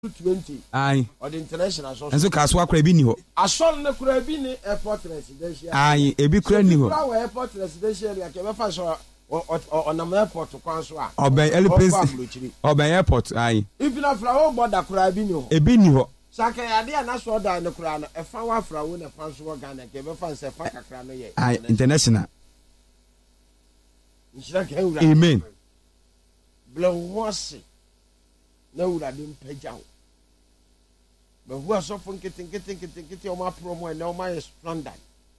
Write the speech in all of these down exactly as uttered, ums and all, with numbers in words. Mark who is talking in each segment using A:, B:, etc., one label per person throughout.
A: twenty.
B: Aye.
A: Or the international social.
B: And so Kaswa Krabi ni ho.
A: Ason na Krabi ni airport residential.
B: Aye, ebi kra ni ho.
A: Kra airport residential ya ke be fa so on na airport kwan so a.
B: Oben Elpis. Oben airport aye.
A: If na Frawo border Krabi ni ho.
B: Ebi ni ho.
A: Saka ya de na so da na kra na e fa wa Frawo na fa so Ghana ke be fa se fa kakra no ye.
B: Aye, international.
A: Amen. Blawasi. Na ura de mpaja ho. But who are so fun getting getting getting getting on my promo and now my standard.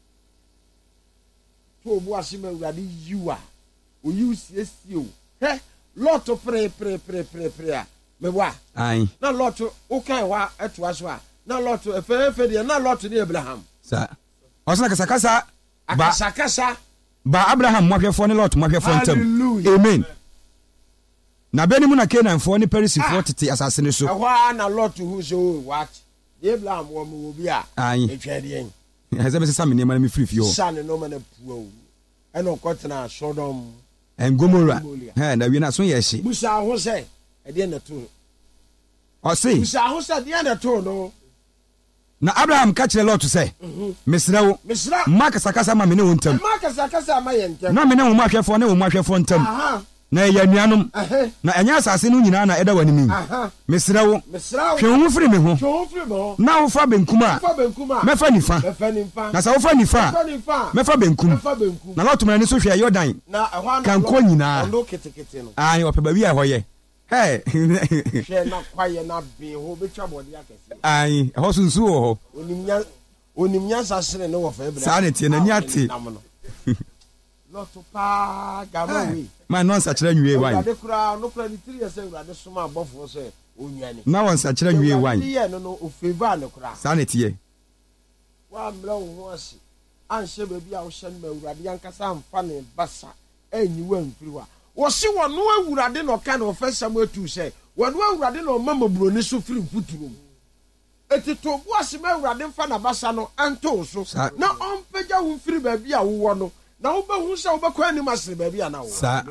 A: To was him already you are. We use yes you. Hey, lot of pray, pray, pray, pray, prayer. Me wa.
B: Aye.
A: Na lot of okay wa at was wa. Na lot of fair fair na lot of Abraham.
B: Sir. Osana kasa kasa.
A: Ba kasa.
B: Ba Abraham mwahwefo ne lot mwahwefo ntem. Amen. Na beni mu na Canaan fo ni Perisifo tete asase ne so.
A: Ehwa na lot who so what? Abraham wo mu obi a. Etwede en.
B: Eze be sesa me ne ma me free fio.
A: Sa ne no ma na puo. E no kotena Sodom
B: en Gomorrah. He na wi na so ye hye.
A: Busa ho se e de na to.
B: O se.
A: Busa ho se de na to no.
B: Na Abraham ka kire lot say. Mesrewo.
A: Mesra.
B: Maka sakasa ma me ne wontam.
A: Maka sakasa ma ye ntam.
B: Na me ne wo mahwefo ne wo mahwefo ntam.
A: Aha.
B: Na ya nuanom na enya asase no nyina na eda wani mi mesrewo hwe wo firi me ho na wo fa benkum a mefa nifa na sa wo fa nifa mefa benkum na lot mani so hwe Yordan kan ko nyina ayi ope ba wi a hoye hey
A: hwe na kwaye na be ho be twa bode akese
B: ayi ho sunsu ho
A: onimnya onimnya sasere ne wo fa ebra
B: sa ne tie na ni ate
A: lot pa gabawi
B: man non sa kire nwie wan
A: ade kura no kura ni three years urade soma abofo so onwani
B: na won sa kire nwie wan
A: ye no no ofeva ne kura
B: sa ne tie
A: wa mra wo ho ase anhye ba bi a wo hye no urade yankasa amfa ne basa anyi wa mfiriwa wo se wo no awurade no ka no fa sam atu se wo no awurade no mama buroni so firi mfuturo etito bo ase ma awurade mfa na basa no anto so na onpega wo mfiri ba bi a wo no na wo ba hu sha wo ba kwa ni masere ba bi a na wo
B: sa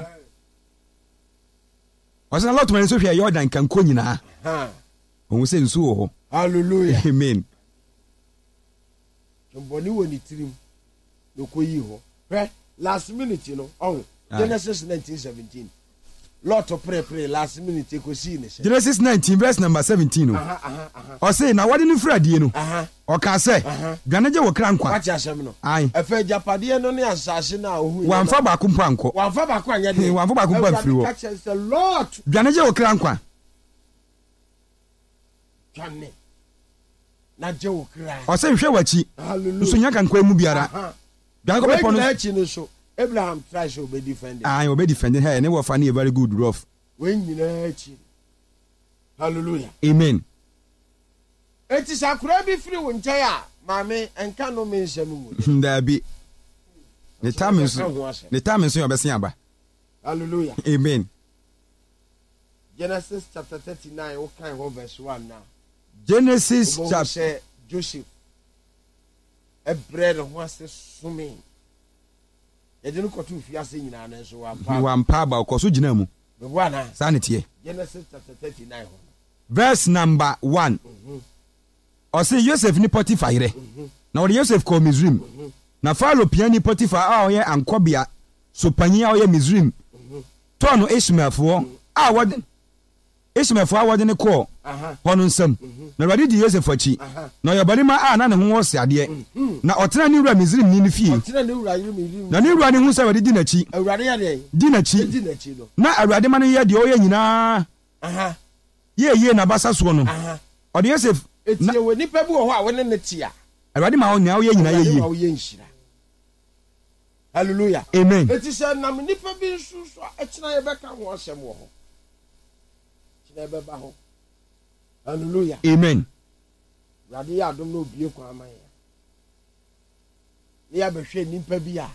B: wasana lot man so hwe Yordan kan ko nyina
A: ha
B: ohun se nsu wo
A: hallelujah
B: amen
A: jomboni woni tirim no ko yi ho hwe last minute no oh Genesis nineteen seventeen lot of pray pray last minute ko si ne se
B: Genesis nineteen verse number seventeen no
A: aha aha aha
B: o say na wade ni frade no
A: aha
B: o ka say dwaneje wo kra nkwa
A: wacha asem no
B: ai
A: efe japade no ne asase na ohu
B: wan fa ba kumpa nko
A: wan fa ba kwa nya de
B: wan fa ba kumpa firi wo
A: catch a lot
B: dwaneje wo kra nkwa
A: twane na je wo kra
B: o say hwe wachi
A: hallelujah
B: so nya kan kwa mu biara dwan ko be pono
A: na chi no so Abraham tries to be defended.
B: Ah, you be defending her. Never funny a very good rough.
A: When you know, hallelujah.
B: Amen.
A: It is a crabby free one chair, mammy, and cannot mention
B: there be the time is the time is your best yamba.
A: Hallelujah.
B: Amen.
A: Genesis chapter thirty-nine, what kind of verse one now?
B: Genesis chapter
A: Joseph. A bread of what's swimming. You didn't go to Fiasi in an answer.
B: One paba or Kosujina mu.
A: The one
B: sanity.
A: Genesis chapter thirty-nine.
B: Verse number one. Or say Joseph ni Potiphar. Now Joseph called Mizrim. Na follow piani Potiphar ah ye ankobia so panyia ye Mizrim. Tono Ishmael for ah what Ishmael for what ne call. Hono nsam. Na Awurade di Joseph achi. Na yo barima ah na ne ho wose ade. Na otena ni wura Mizrim ni ne fie.
A: Otena ni wura Mizrim.
B: Na ni wura ne hu se Awurade di na chi.
A: Awurade ya de.
B: Di na chi.
A: Di na chi do.
B: Na Awurade ma no ye de o ye nyina.
A: Aha.
B: Ye ye na basa so no.
A: Aha.
B: O de Joseph
A: etie we nipa bi wo ho a we ne ne tia.
B: Awurade ma o nya o ye nyina ye ye.
A: O ye nhira. Hallelujah.
B: Amen.
A: Eti se nam nipa bi nsu so a kina ye beka ho asem wo ho. Kina be ba ho. Hallelujah.
B: Amen.
A: Awurade ya dom no bie kwa aman ya. Ni ya be hwe nipa bi a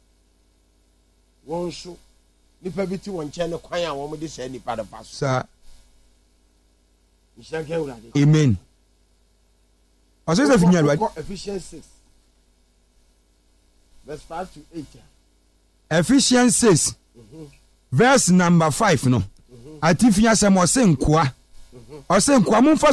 A: won so nipa bi ti won che ne kwan a wo mo de se nipa de paso.
B: Sir.
A: Amen.
B: As is right?
A: Ephesians six. Verse five to eight.
B: Ephesians six. Mm-hmm. Verse number five no. Mm-hmm. Atifia se mo se nkoa ɔsɛ nkoa momfa